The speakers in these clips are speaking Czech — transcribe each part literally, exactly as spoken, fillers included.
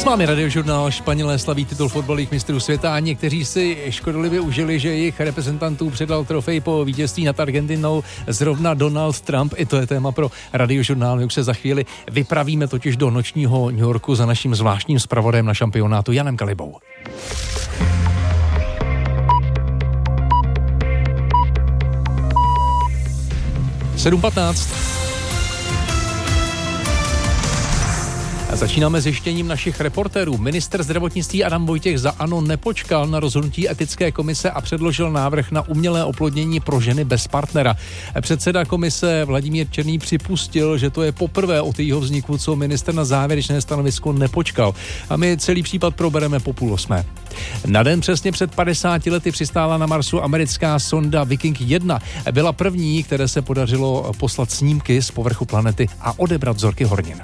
vámi Radiožurnál. Španělé slaví titul fotbalových mistrů světa a někteří si škodolivě užili, že jejich reprezentantů předal trofej po vítězství nad Argentinou zrovna Donald Trump. I to je téma pro Radiožurnál. My už se za chvíli vypravíme totiž do nočního New Yorku za naším zvláštním zpravodajem na šampionátu Janem Kalibou. sedm patnáct. A začínáme zjištěním našich reportérů. Ministr zdravotnictví Adam Vojtěch za ANO nepočkal na rozhodnutí etické komise a předložil návrh na umělé oplodnění pro ženy bez partnera. Předseda komise Vladimír Černý připustil, že to je poprvé od jejího vzniku, co ministr na závěrečné stanovisko nepočkal. A my celý případ probereme po půl osmé. Na den přesně před padesáti lety přistála na Marsu americká sonda Viking jedna. Byla první, které se podařilo poslat snímky z povrchu planety a odebrat vzorky hornin.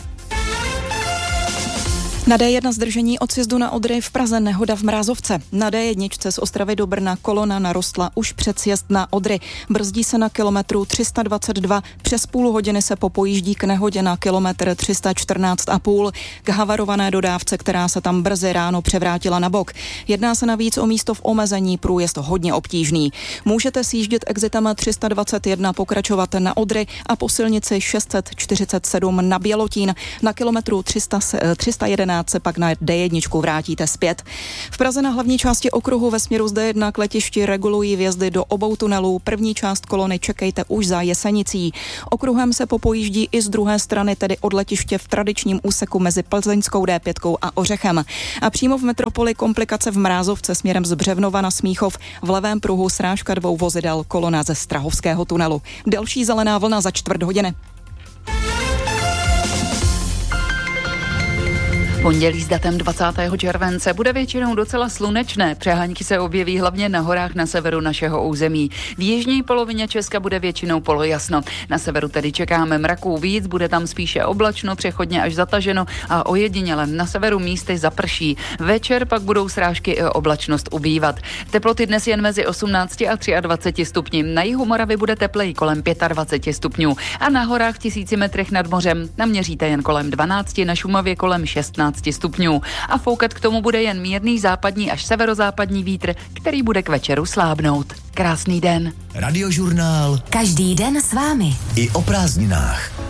Na dé jedna zdržení od sjezdu na Odry v Praze nehoda v Mrázovce. Na dé jedna z Ostravy do Brna kolona narostla už před sjezd na Odry. Brzdí se na kilometru tři sta dvacet dva, přes půl hodiny se popojíždí k nehodě na kilometr tři sta čtrnáct a půl. K havarované dodávce, která se tam brzy ráno převrátila na bok. Jedná se navíc o místo v omezení, průjezd hodně obtížný. Můžete sjíždět exitem tři sta dvacet jedna, pokračovat na Odry a po silnici šest set čtyřicet sedm na Bělotín. Na kilometru tři sta jedenáct se pak na dé jedna vrátíte zpět. V Praze na hlavní části okruhu ve směru z dé jedna k letišti regulují vjezdy do obou tunelů. První část kolony čekejte už za Jesenicí. Okruhem se popojíždí i z druhé strany, tedy od letiště v tradičním úseku mezi Plzeňskou dé pět a Ořechem. A přímo v metropoli komplikace v Mrázovce směrem z Břevnova na Smíchov, v levém pruhu srážka dvou vozidel, kolona ze Strahovského tunelu. Další zelená vlna za čtvrt hodiny. Pondělí s datem dvacátého července bude většinou docela slunečné. Přehánky se objeví hlavně na horách na severu našeho území. V jižní polovině Česka bude většinou polojasno. Na severu tedy čekáme mraků víc, bude tam spíše oblačno, přechodně až zataženo a ojediněle na severu místy zaprší. Večer pak budou srážky i oblačnost ubývat. Teploty dnes jen mezi osmnácti a dvaceti třemi stupni. Na jihu Moravy bude tepleji kolem dvaceti pěti stupňů a na horách v tisíci metrech nad mořem naměříte jen kolem dvanácti, na Šumavě kolem šestnácti stupňů. A foukat k tomu bude jen mírný západní až severozápadní vítr, který bude k večeru slábnout. Krásný den. Radiožurnál. Každý den s vámi. I o prázdninách.